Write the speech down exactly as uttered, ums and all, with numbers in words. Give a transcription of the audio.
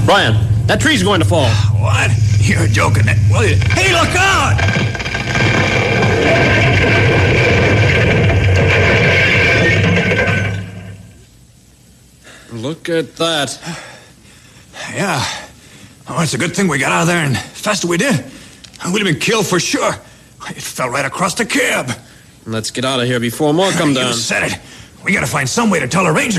Brian, that tree's going to fall. What? You're joking. Well, hey, look out! Look at that. Yeah. Oh, it's a good thing we got out of there and faster we did. We'd have been killed for sure. It fell right across the cab. Let's get out of here before more come down. You said it. We gotta find some way to tell the ranger.